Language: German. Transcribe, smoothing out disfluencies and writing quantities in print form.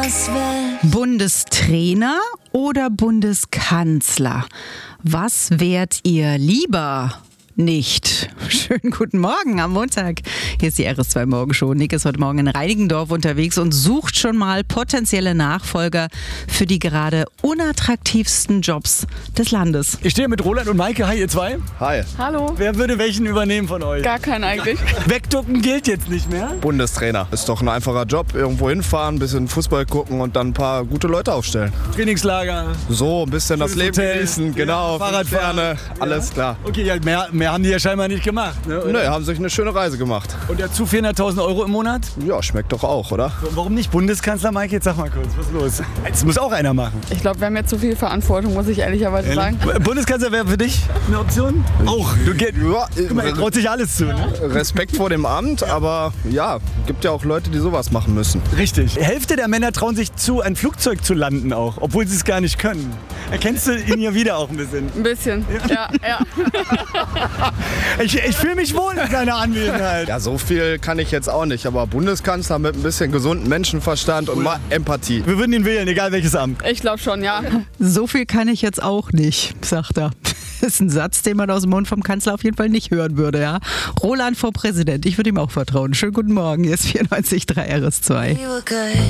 was wär. Bundestrainer oder Bundeskanzler? Was wärt ihr lieber? Nicht. Schönen guten Morgen am Montag. Hier ist die RS2 Morgenshow. Nick ist heute Morgen in Reinickendorf unterwegs und sucht schon mal potenzielle Nachfolger für die gerade unattraktivsten Jobs des Landes. Ich stehe mit Roland und Maike. Hi, ihr zwei. Hi. Hallo. Wer würde welchen übernehmen von euch? Gar keinen eigentlich. Wegducken gilt jetzt nicht mehr. Bundestrainer. Ist doch ein einfacher Job. Irgendwo hinfahren, ein bisschen Fußball gucken und dann ein paar gute Leute aufstellen. Trainingslager. So, ein bisschen das Leben Hotel. genießen. Genau, Fahrradfahren. alles klar. Okay, ja, mehr haben die ja scheinbar nicht gemacht. Ne? Nö, haben sich eine schöne Reise gemacht. Und dazu 400.000 Euro im Monat? Ja, schmeckt doch auch, oder? So, warum nicht Bundeskanzler, Maike? Jetzt sag mal kurz, was ist los? Das muss auch einer machen. Ich glaube, wir haben jetzt zu viel Verantwortung, muss ich ehrlicherweise sagen. Bundeskanzler wäre für dich eine Option? Auch. Guck mal, er traut sich alles zu. Ne? Respekt vor dem Amt, aber ja, gibt ja auch Leute, die sowas machen müssen. Richtig. Die Hälfte der Männer trauen sich zu, ein Flugzeug zu landen auch, obwohl sie es gar nicht können. Erkennst du ihn ja wieder auch ein bisschen? Ein bisschen, ja. Ich fühle mich wohl in seiner Anwesenheit. Ja, so viel kann ich jetzt auch nicht, aber Bundeskanzler mit ein bisschen gesunden Menschenverstand und mal Empathie. Wir würden ihn wählen, egal welches Amt. Ich glaube schon, ja. So viel kann ich jetzt auch nicht, sagt er. Das ist ein Satz, den man aus dem Mund vom Kanzler auf jeden Fall nicht hören würde, ja. Roland vor Präsident, ich würde ihm auch vertrauen. Schönen guten Morgen, hier ist 94.3 RS2. We were good.